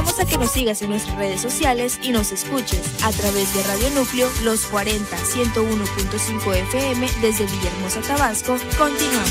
invitamos a que nos sigas en nuestras redes sociales y nos escuches a través de Radio Núcleo Los 40 101.5 FM desde Villahermosa, Tabasco. Continuamos.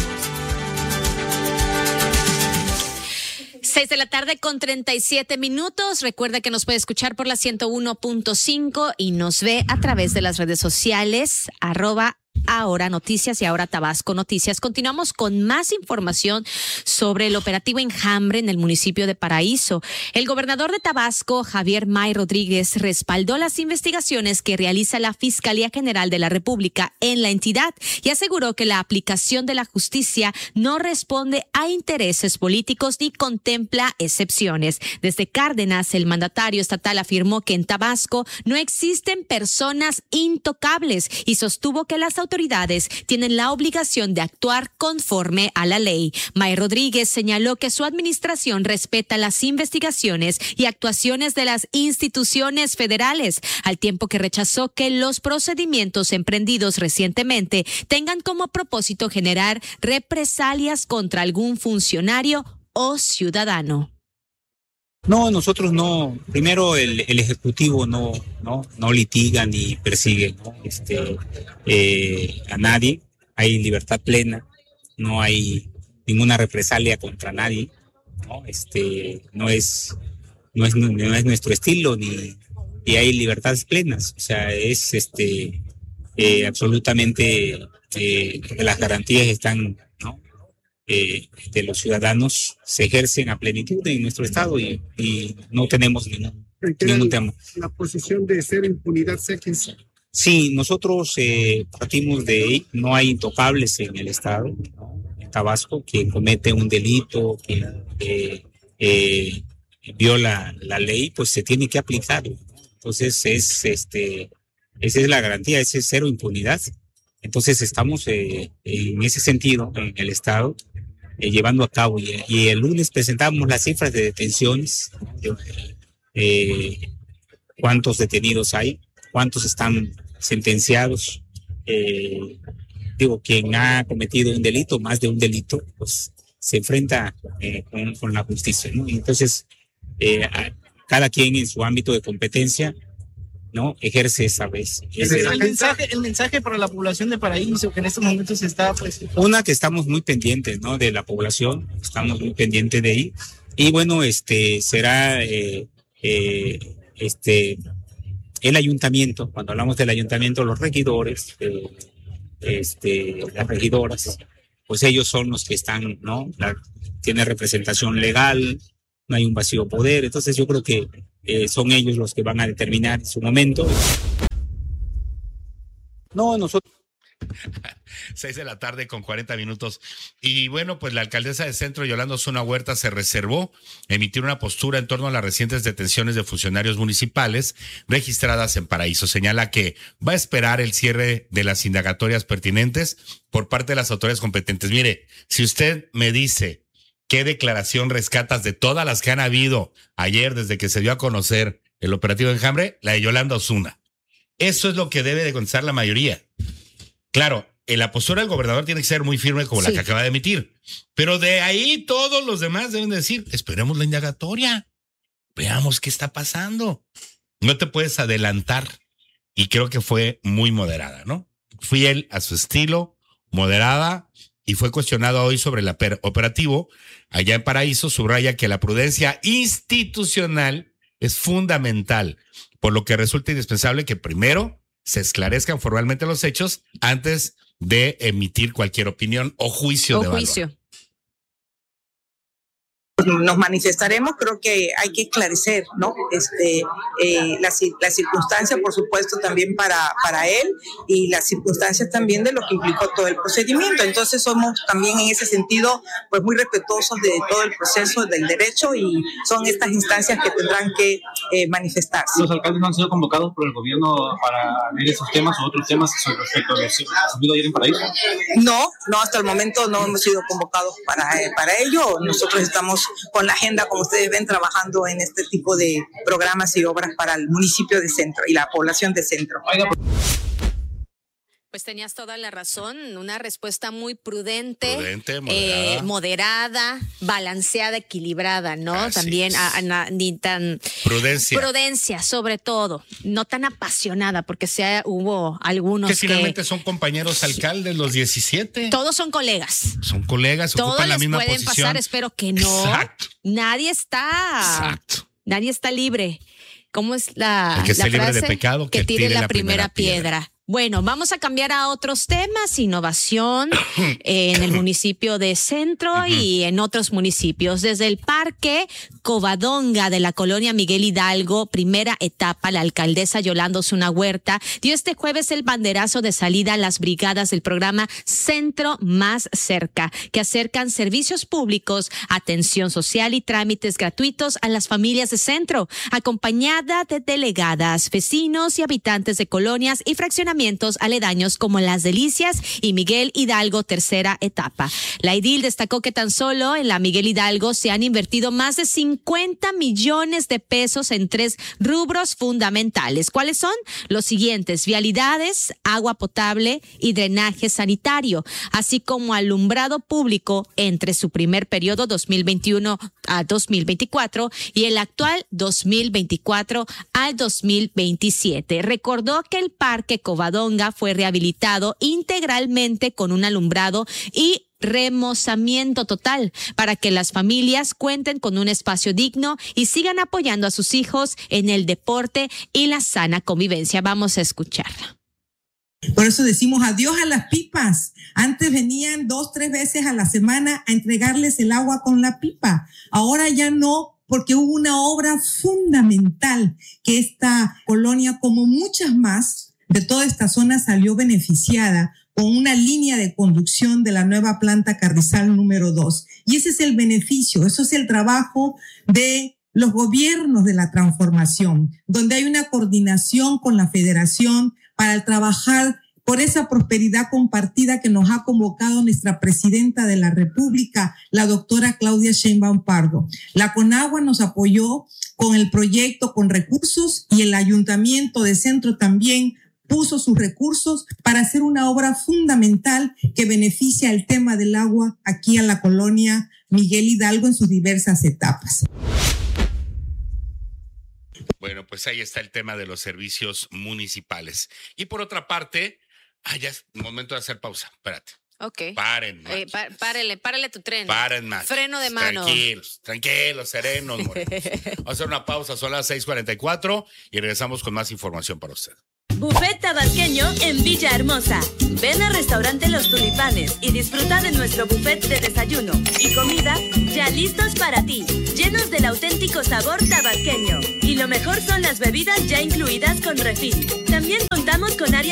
6:37 p.m. Recuerda que nos puede escuchar por la 101.5 y nos ve a través de las redes sociales, @Ahora Noticias y Ahora Tabasco Noticias. Continuamos con más información sobre el operativo Enjambre en el municipio de Paraíso. El gobernador de Tabasco, Javier May Rodríguez, respaldó las investigaciones que realiza la Fiscalía General de la República en la entidad y aseguró que la aplicación de la justicia no responde a intereses políticos ni contempla excepciones. Desde Cárdenas, el mandatario estatal afirmó que en Tabasco no existen personas intocables y sostuvo que las autoridades tienen la obligación de actuar conforme a la ley. May Rodríguez señaló que su administración respeta las investigaciones y actuaciones de las instituciones federales, al tiempo que rechazó que los procedimientos emprendidos recientemente tengan como propósito generar represalias contra algún funcionario o ciudadano. No, nosotros no. Primero, el Ejecutivo no litiga ni persigue, ¿no? A nadie. Hay libertad plena, no hay ninguna represalia contra nadie, ¿no? No es nuestro estilo y hay libertades plenas. O sea, es absolutamente las garantías están, ¿no? De los ciudadanos se ejercen a plenitud en nuestro estado y no tenemos ningún tema. La posición de cero impunidad, sé que sí. Sí, nosotros partimos de ahí, no hay intocables en el estado, ¿no? En Tabasco, quien comete un delito, quien viola la ley, pues se tiene que aplicar, ¿no? Entonces esa es la garantía, ese es cero impunidad. Entonces estamos en ese sentido en el estado llevando a cabo y el lunes presentamos las cifras de detenciones, cuántos detenidos hay, cuántos están sentenciados. Quien ha cometido un delito, más de un delito, pues se enfrenta con la justicia, ¿no? Y entonces cada quien en su ámbito de competencia, ¿no? Ejerce esa vez. El mensaje para la población de Paraíso, que en estos momentos está, pues. Una, que estamos muy pendientes, ¿no? De la población, estamos muy pendientes de ahí. Y bueno, será el ayuntamiento, cuando hablamos del ayuntamiento, los regidores, las regidoras, pues ellos son los que están, ¿no? Tiene representación legal, no hay un vacío poder, entonces yo creo que son ellos los que van a determinar en su momento. No, nosotros. 6:40 p.m. Y bueno, pues la alcaldesa de Centro, Yolanda Osuna Huerta, se reservó emitir una postura en torno a las recientes detenciones de funcionarios municipales registradas en Paraíso. Señala que va a esperar el cierre de las indagatorias pertinentes por parte de las autoridades competentes. Mire, si usted me dice qué declaración rescatas de todas las que han habido ayer desde que se dio a conocer el operativo Enjambre, la de Yolanda Osuna. Eso es lo que debe de contestar la mayoría. Claro, la postura del gobernador tiene que ser muy firme como la que acaba de emitir. Pero de ahí todos los demás deben decir, esperemos la indagatoria. Veamos qué está pasando. No te puedes adelantar. Y creo que fue muy moderada, ¿no? Fiel a su estilo, moderada, y fue cuestionado hoy sobre el operativo. Allá en Paraíso subraya que la prudencia institucional es fundamental, por lo que resulta indispensable que primero se esclarezcan formalmente los hechos antes de emitir cualquier opinión o juicio de valor. Nos manifestaremos, creo que hay que esclarecer, ¿no? La circunstancia, por supuesto, también para él y las circunstancias también de lo que implicó todo el procedimiento. Entonces somos también en ese sentido pues muy respetuosos de todo el proceso del derecho y son estas instancias que tendrán que manifestarse. ¿Los alcaldes no han sido convocados por el gobierno para ver esos temas o otros temas respecto a lo que sucedió ayer en Paraíso? No, hasta el momento no hemos sido convocados para ello. Nosotros estamos con la agenda, como ustedes ven, trabajando en este tipo de programas y obras para el municipio de Centro y la población de Centro. Pues tenías toda la razón, una respuesta muy prudente, moderada, balanceada, equilibrada, ¿no? Así También ni tan... Prudencia, sobre todo, no tan apasionada, porque hubo algunos que finalmente son compañeros alcaldes, los 17. Todos son colegas. Son colegas, ocupan la misma posición. Todos pueden pasar, espero que no. Exacto. Nadie está libre. ¿Cómo es la El que esté libre frase? de pecado, que tire la primera piedra. Bueno, vamos a cambiar a otros temas, innovación en el municipio de Centro y en otros municipios. Desde el Parque Covadonga de la colonia Miguel Hidalgo, primera etapa, la alcaldesa Yolanda Osuna Huerta dio este jueves el banderazo de salida a las brigadas del programa Centro Más Cerca, que acercan servicios públicos, atención social y trámites gratuitos a las familias de Centro, acompañada de delegadas, vecinos y habitantes de colonias y fraccionamientos aledaños como Las Delicias y Miguel Hidalgo, tercera etapa. La edil destacó que tan solo en la Miguel Hidalgo se han invertido más de 50 millones de pesos en 3 rubros fundamentales. ¿Cuáles son? Los siguientes: vialidades, agua potable y drenaje sanitario, así como alumbrado público entre su primer periodo 2021 a 2024 y el actual 2024 al 2027. Recordó que el Parque Covadonga fue rehabilitado integralmente con un alumbrado y remozamiento total para que las familias cuenten con un espacio digno y sigan apoyando a sus hijos en el deporte y la sana convivencia. Vamos a escucharla. Por eso decimos adiós a las pipas. Antes venían 2-3 veces a la semana a entregarles el agua con la pipa. Ahora ya no, porque hubo una obra fundamental que esta colonia, como muchas más de toda esta zona, salió beneficiada con una línea de conducción de la nueva planta Carrizal número 2. Y ese es el beneficio, eso es el trabajo de los gobiernos de la transformación, donde hay una coordinación con la federación para trabajar por esa prosperidad compartida que nos ha convocado nuestra presidenta de la República, la doctora Claudia Sheinbaum Pardo. La CONAGUA nos apoyó con el proyecto, con recursos, y el Ayuntamiento de Centro también puso sus recursos para hacer una obra fundamental que beneficia el tema del agua aquí a la colonia Miguel Hidalgo en sus diversas etapas. Bueno, pues ahí está el tema de los servicios municipales. Y por otra parte, ya es momento de hacer pausa. Espérate. Ok. Paren, párele tu tren. Paren, macho. Freno de mano. Tranquilos, serenos, morenos. Vamos a hacer una pausa, son las 6:44 y regresamos con más información para usted. Buffet tabasqueño en Villahermosa. Ven al restaurante Los Tulipanes y disfruta de nuestro buffet de desayuno y comida ya listos para ti, llenos del auténtico sabor tabasqueño. Y lo mejor son las bebidas ya incluidas con refil. También contamos con área